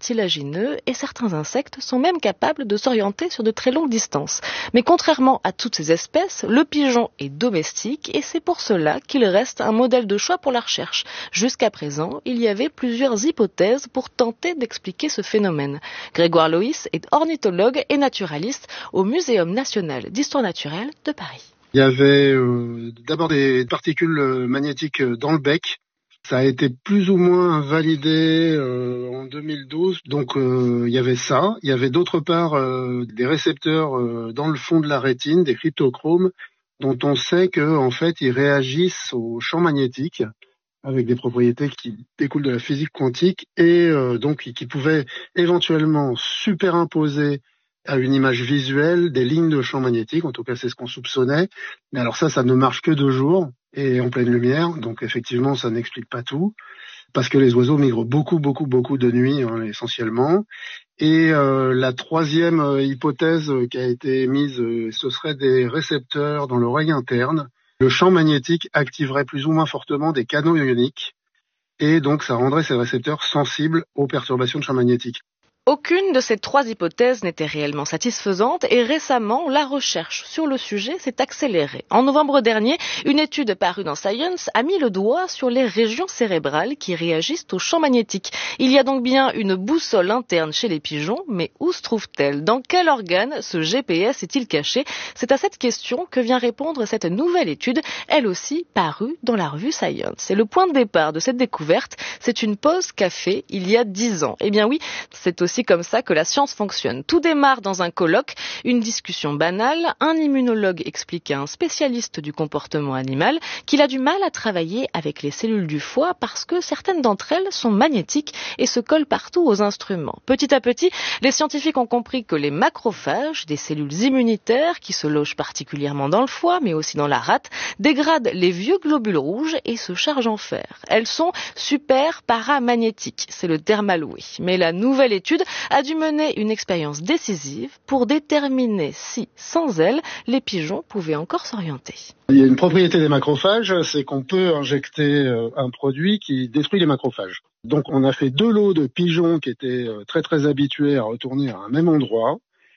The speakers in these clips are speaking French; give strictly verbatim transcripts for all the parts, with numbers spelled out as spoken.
cartilagineux et certains insectes sont même capables de s'orienter sur de très longues distances. Mais contrairement à toutes ces espèces, le pigeon est domestique et c'est pour cela qu'il reste un modèle de choix pour la recherche. Jusqu'à présent, il y avait plusieurs hypothèses pour tenter d'expliquer ce phénomène. Grégoire Loïs est ornithologue et naturaliste au Muséum national d'histoire naturelle de Paris. Il y avait euh, d'abord des particules magnétiques dans le bec. Ça a été plus ou moins validé euh, en deux mille douze. Donc euh, il y avait ça. Il y avait d'autre part euh, des récepteurs euh, dans le fond de la rétine, des cryptochromes, dont on sait que en fait ils réagissent au champ magnétique avec des propriétés qui découlent de la physique quantique et euh, donc qui pouvaient éventuellement superimposer à une image visuelle des lignes de champ magnétique, en tout cas c'est ce qu'on soupçonnait. Mais alors ça, ça ne marche que deux jours et en pleine lumière, donc effectivement ça n'explique pas tout, parce que les oiseaux migrent beaucoup, beaucoup, beaucoup de nuit hein, essentiellement. Et euh, la troisième euh, hypothèse euh, qui a été émise, euh, ce serait des récepteurs dans l'oreille interne. Le champ magnétique activerait plus ou moins fortement des canaux ioniques et donc ça rendrait ces récepteurs sensibles aux perturbations de champ magnétique. Aucune de ces trois hypothèses n'était réellement satisfaisante et récemment, la recherche sur le sujet s'est accélérée. En novembre dernier, une étude parue dans Science a mis le doigt sur les régions cérébrales qui réagissent au champ magnétique. Il y a donc bien une boussole interne chez les pigeons, mais où se trouve-t-elle? Dans quel organe ce G P S est-il caché? C'est à cette question que vient répondre cette nouvelle étude, elle aussi parue dans la revue Science. Et le point de départ de cette découverte, c'est une pause café il y a dix ans. Eh bien oui, c'est aussi C'est comme ça que la science fonctionne. Tout démarre dans un colloque, une discussion banale. Un immunologue explique à un spécialiste du comportement animal qu'il a du mal à travailler avec les cellules du foie parce que certaines d'entre elles sont magnétiques et se collent partout aux instruments. Petit à petit, les scientifiques ont compris que les macrophages, des cellules immunitaires qui se logent particulièrement dans le foie mais aussi dans la rate, dégradent les vieux globules rouges et se chargent en fer. Elles sont super paramagnétiques, c'est le terme alloué. Mais la nouvelle étude a dû mener une expérience décisive pour déterminer si, sans elle, les pigeons pouvaient encore s'orienter. Il y a une propriété des macrophages, c'est qu'on peut injecter un produit qui détruit les macrophages. Donc on a fait deux lots de pigeons qui étaient très très habitués à retourner à un même endroit.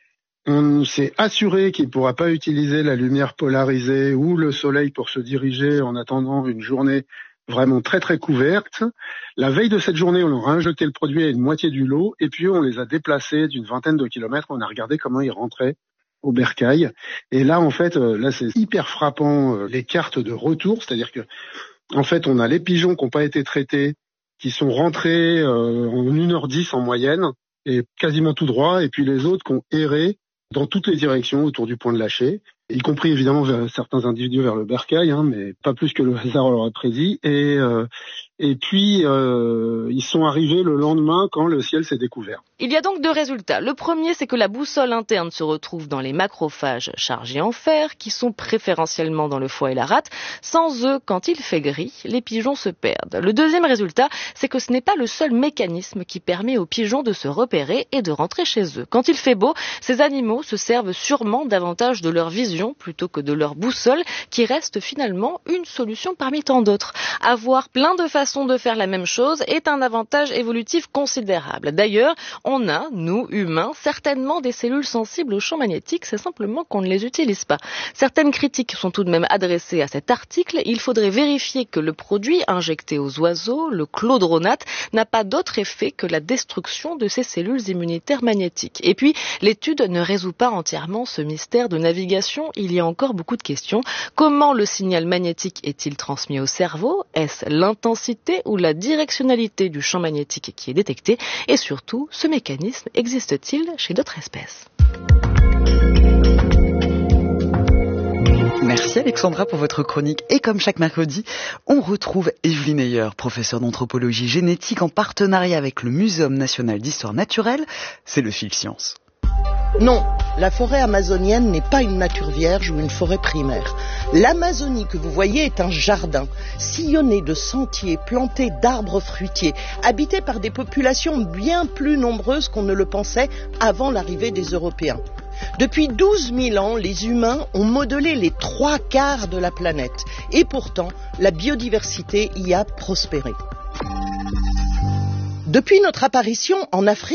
On s'est assuré qu'il ne pourra pas utiliser la lumière polarisée ou le soleil pour se diriger en attendant une journée vraiment très très couverte. La veille de cette journée, on leur a injecté le produit à une moitié du lot et puis on les a déplacés d'une vingtaine de kilomètres. On a regardé comment ils rentraient au bercail. Et là, en fait, là c'est hyper frappant les cartes de retour, c'est-à-dire que en fait, on a les pigeons qui n'ont pas été traités, qui sont rentrés euh, en une heure dix en moyenne et quasiment tout droit, et puis les autres qui ont erré dans toutes les directions autour du point de lâcher, y compris évidemment vers certains individus vers le bercail, hein, mais pas plus que le hasard leur a prédit. Et, euh, et puis, euh, ils sont arrivés le lendemain quand le ciel s'est découvert. Il y a donc deux résultats. Le premier, c'est que la boussole interne se retrouve dans les macrophages chargés en fer, qui sont préférentiellement dans le foie et la rate. Sans eux, quand il fait gris, les pigeons se perdent. Le deuxième résultat, c'est que ce n'est pas le seul mécanisme qui permet aux pigeons de se repérer et de rentrer chez eux. Quand il fait beau, ces animaux se servent sûrement davantage de leur vision plutôt que de leur boussole, qui reste finalement une solution parmi tant d'autres. Avoir plein de façons de faire la même chose est un avantage évolutif considérable. D'ailleurs, on a, nous, humains, certainement des cellules sensibles au champ magnétique, c'est simplement qu'on ne les utilise pas. Certaines critiques sont tout de même adressées à cet article. Il faudrait vérifier que le produit injecté aux oiseaux, le chlordronate, n'a pas d'autre effet que la destruction de ces cellules immunitaires magnétiques. Et puis, l'étude ne résout pas entièrement ce mystère de navigation. Il y a encore beaucoup de questions. Comment le signal magnétique est-il transmis au cerveau? Est-ce l'intensité ou la directionnalité du champ magnétique qui est détectée? Et surtout, ce mécanisme existe-t-il chez d'autres espèces? Merci Alexandra pour votre chronique. Et comme chaque mercredi, on retrouve Evelyne Heyer, professeure d'anthropologie génétique en partenariat avec le Muséum national d'histoire naturelle. C'est le Fil Science. Non, la forêt amazonienne n'est pas une nature vierge ou une forêt primaire. L'Amazonie que vous voyez est un jardin, sillonné de sentiers, planté d'arbres fruitiers, habité par des populations bien plus nombreuses qu'on ne le pensait avant l'arrivée des Européens. Depuis douze mille ans, les humains ont modelé les trois quarts de la planète. Et pourtant, la biodiversité y a prospéré. Depuis notre apparition en Afrique,